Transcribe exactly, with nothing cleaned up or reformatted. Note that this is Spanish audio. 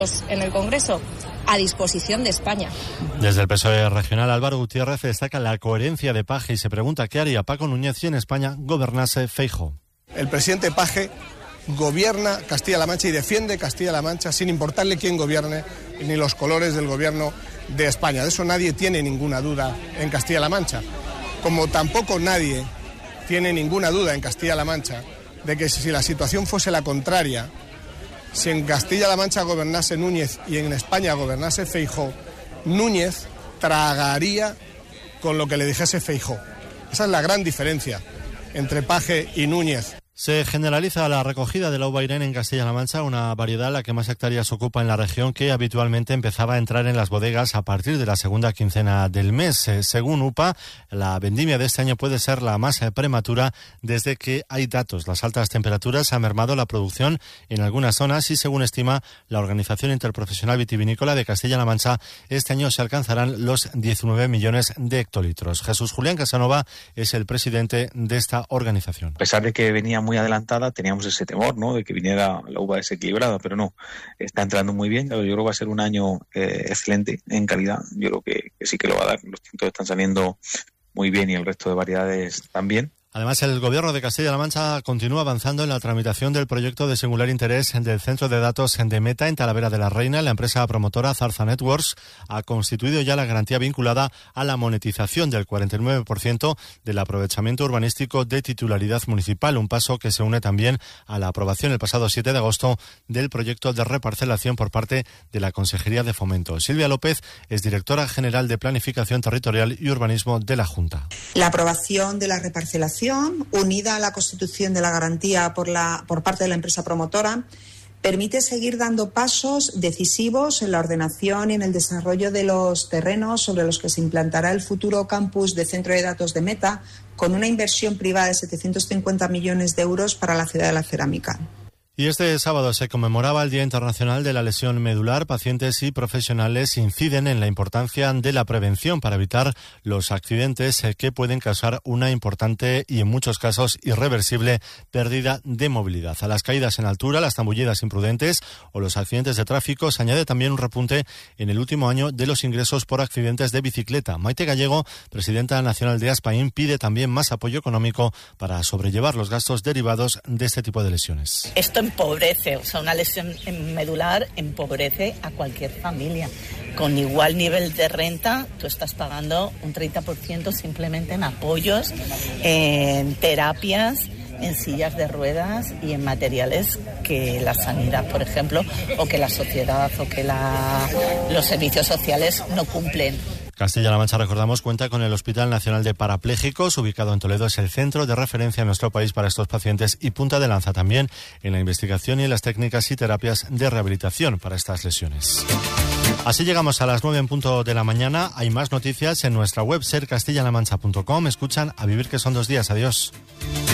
En el Congreso, a disposición de España. Desde el P S O E regional, Álvaro Gutiérrez destaca la coherencia de Paje y se pregunta qué haría Paco Núñez si en España gobernase Feijóo. El presidente Paje gobierna Castilla-La Mancha y defiende Castilla-La Mancha sin importarle quién gobierne ni los colores del gobierno de España. De eso nadie tiene ninguna duda en Castilla-La Mancha. Como tampoco nadie tiene ninguna duda en Castilla-La Mancha de que si la situación fuese la contraria, si en Castilla-La Mancha gobernase Núñez y en España gobernase Feijóo, Núñez tragaría con lo que le dijese Feijóo. Esa es la gran diferencia entre Paje y Núñez. Se generaliza la recogida de la uva Irene en Castilla-La Mancha, una variedad la que más hectáreas ocupa en la región, que habitualmente empezaba a entrar en las bodegas a partir de la segunda quincena del mes. Según U P A, la vendimia de este año puede ser la más prematura desde que hay datos. Las altas temperaturas han mermado la producción en algunas zonas y, según estima la Organización Interprofesional Vitivinícola de Castilla-La Mancha, este año se alcanzarán los diecinueve millones de hectolitros. Jesús Julián Casanova es el presidente de esta organización. A pesar de que venía muy adelantada, teníamos ese temor, ¿no?, de que viniera la uva desequilibrada, pero no, está entrando muy bien. Yo creo que va a ser un año eh, excelente en calidad. Yo creo que, que sí que lo va a dar. Los tintos están saliendo muy bien y el resto de variedades también. Además, el Gobierno de Castilla-La Mancha continúa avanzando en la tramitación del proyecto de singular interés del Centro de Datos de Meta en Talavera de la Reina. La empresa promotora Zarza Networks ha constituido ya la garantía vinculada a la monetización del cuarenta y nueve por ciento del aprovechamiento urbanístico de titularidad municipal, un paso que se une también a la aprobación el pasado siete de agosto del proyecto de reparcelación por parte de la Consejería de Fomento. Silvia López es directora general de Planificación Territorial y Urbanismo de la Junta. La aprobación de la reparcelación, unida a la constitución de la garantía por, la, por parte de la empresa promotora, permite seguir dando pasos decisivos en la ordenación y en el desarrollo de los terrenos sobre los que se implantará el futuro campus de Centro de Datos de Meta, con una inversión privada de setecientos cincuenta millones de euros para la ciudad de la cerámica. Y este sábado se conmemoraba el Día Internacional de la Lesión Medular. Pacientes y profesionales inciden en la importancia de la prevención para evitar los accidentes que pueden causar una importante y en muchos casos irreversible pérdida de movilidad. A las caídas en altura, las zambullidas imprudentes o los accidentes de tráfico se añade también un repunte en el último año de los ingresos por accidentes de bicicleta. Maite Gallego, presidenta nacional de ASPAIN, pide también más apoyo económico para sobrellevar los gastos derivados de este tipo de lesiones. Esto empobrece, o sea, una lesión medular empobrece a cualquier familia. Con igual nivel de renta, tú estás pagando un treinta por ciento simplemente en apoyos, en terapias, en sillas de ruedas y en materiales que la sanidad, por ejemplo, o que la sociedad o que la, los servicios sociales no cumplen. Castilla-La Mancha, recordamos, cuenta con el Hospital Nacional de Parapléjicos, ubicado en Toledo. Es el centro de referencia en nuestro país para estos pacientes y punta de lanza también en la investigación y en las técnicas y terapias de rehabilitación para estas lesiones. Así llegamos a las nueve en punto de la mañana. Hay más noticias en nuestra web ser castilla la mancha punto com. Escuchan A Vivir, que son dos días. Adiós.